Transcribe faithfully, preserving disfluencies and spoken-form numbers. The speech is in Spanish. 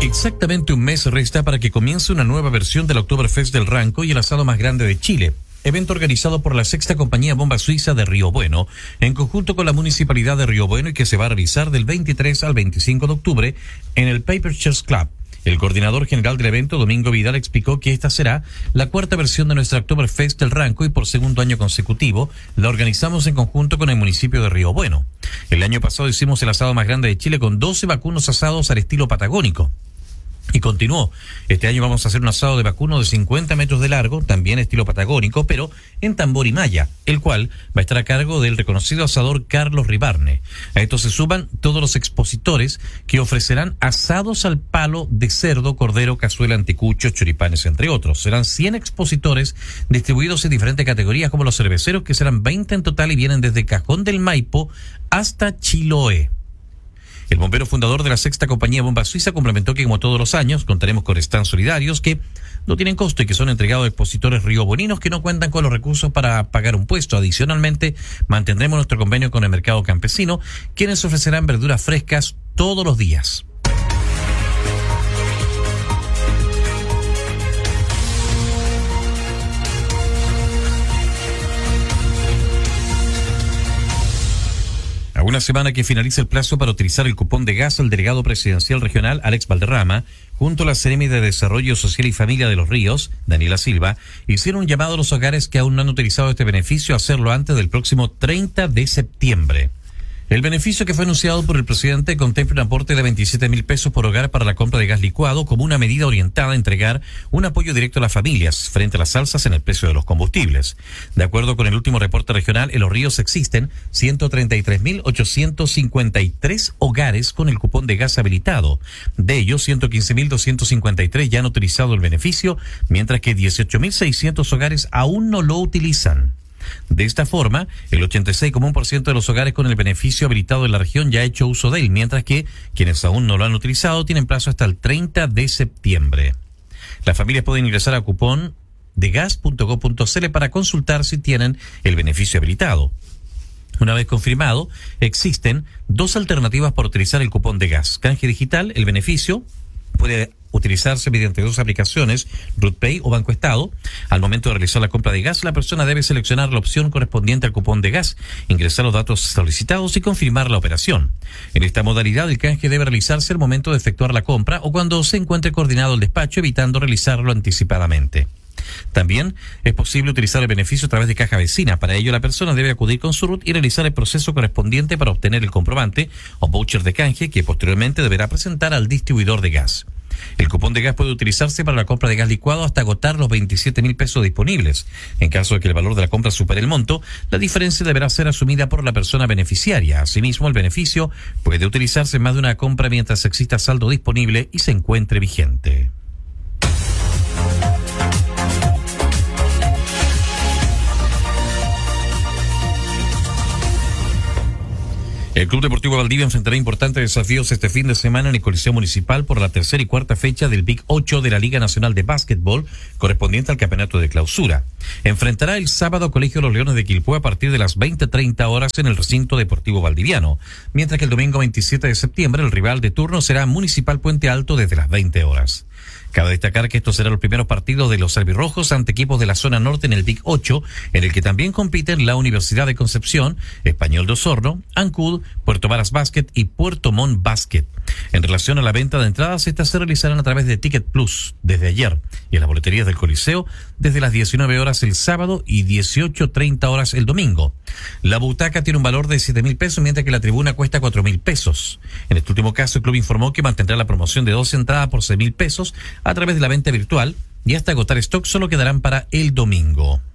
Exactamente un mes resta para que comience una nueva versión del Oktoberfest del Ranco y el asado más grande de Chile. Evento organizado por la sexta compañía Bomba Suiza de Río Bueno, en conjunto con la Municipalidad de Río Bueno, y que se va a realizar del veintitrés al veinticinco de octubre en el Paper Chairs Club. El coordinador general del evento, Domingo Vidal, explicó que esta será la cuarta versión de nuestra Oktoberfest del Ranco y por segundo año consecutivo la organizamos en conjunto con el municipio de Río Bueno. El año pasado hicimos el asado más grande de Chile con doce vacunos asados al estilo patagónico. Y continuó, este año vamos a hacer un asado de vacuno de cincuenta metros de largo, también estilo patagónico, pero en tambor y malla, el cual va a estar a cargo del reconocido asador Carlos Ribarne. A esto se suman todos los expositores que ofrecerán asados al palo de cerdo, cordero, cazuela, anticuchos, choripanes, entre otros. Serán cien expositores distribuidos en diferentes categorías, como los cerveceros, que serán veinte en total y vienen desde Cajón del Maipo hasta Chiloé. El bombero fundador de la sexta compañía Bomba Suiza complementó que, como todos los años, contaremos con stands solidarios que no tienen costo y que son entregados a expositores riobueninos que no cuentan con los recursos para pagar un puesto. Adicionalmente, mantendremos nuestro convenio con el mercado campesino, quienes ofrecerán verduras frescas todos los días. A una semana que finaliza el plazo para utilizar el cupón de gas, el delegado presidencial regional, Alex Valderrama, junto a la Seremi de Desarrollo Social y Familia de Los Ríos, Daniela Silva, hicieron un llamado a los hogares que aún no han utilizado este beneficio a hacerlo antes del próximo treinta de septiembre. El beneficio que fue anunciado por el presidente contempla un aporte de veintisiete mil pesos por hogar para la compra de gas licuado como una medida orientada a entregar un apoyo directo a las familias frente a las alzas en el precio de los combustibles. De acuerdo con el último reporte regional, en Los Ríos existen ciento treinta y tres mil ochocientos cincuenta y tres hogares con el cupón de gas habilitado. De ellos, ciento quince mil doscientos cincuenta y tres ya han utilizado el beneficio, mientras que dieciocho mil seiscientos hogares aún no lo utilizan. De esta forma, el ochenta y seis coma uno por ciento de los hogares con el beneficio habilitado en la región ya ha hecho uso de él, mientras que quienes aún no lo han utilizado tienen plazo hasta el treinta de septiembre. Las familias pueden ingresar a cupón de gas punto gob punto c l para consultar si tienen el beneficio habilitado. Una vez confirmado, existen dos alternativas para utilizar el cupón de gas. Canje digital, el beneficio puede utilizarse mediante dos aplicaciones, RutPay o Banco Estado. Al momento de realizar la compra de gas, la persona debe seleccionar la opción correspondiente al cupón de gas, ingresar los datos solicitados y confirmar la operación. En esta modalidad, el canje debe realizarse al momento de efectuar la compra o cuando se encuentre coordinado el despacho, evitando realizarlo anticipadamente. También es posible utilizar el beneficio a través de caja vecina. Para ello, la persona debe acudir con su R U T y realizar el proceso correspondiente para obtener el comprobante o voucher de canje que posteriormente deberá presentar al distribuidor de gas. El cupón de gas puede utilizarse para la compra de gas licuado hasta agotar los veintisiete mil pesos disponibles. En caso de que el valor de la compra supere el monto, la diferencia deberá ser asumida por la persona beneficiaria. Asimismo, el beneficio puede utilizarse en más de una compra mientras exista saldo disponible y se encuentre vigente. El Club Deportivo Valdivia enfrentará importantes desafíos este fin de semana en el Coliseo Municipal por la tercera y cuarta fecha del Big ocho de la Liga Nacional de Básquetbol, correspondiente al campeonato de clausura. Enfrentará el sábado Colegio Los Leones de Quilpué a partir de las veinte treinta horas en el recinto deportivo valdiviano, mientras que el domingo veintisiete de septiembre el rival de turno será Municipal Puente Alto desde las veinte horas. Cabe destacar que estos serán los primeros partidos de los albirrojos ante equipos de la zona norte en el Big ocho, en el que también compiten la Universidad de Concepción, Español de Osorno, Ancud, Puerto Varas Basket y Puerto Montt Basket. En relación a la venta de entradas, estas se realizarán a través de Ticket Plus desde ayer y en las boleterías del Coliseo desde las diecinueve horas el sábado y dieciocho treinta horas el domingo. La butaca tiene un valor de siete mil pesos, mientras que la tribuna cuesta cuatro mil pesos. En este último caso, el club informó que mantendrá la promoción de dos entradas por seis mil pesos a través de la venta virtual y hasta agotar stock solo quedarán para el domingo.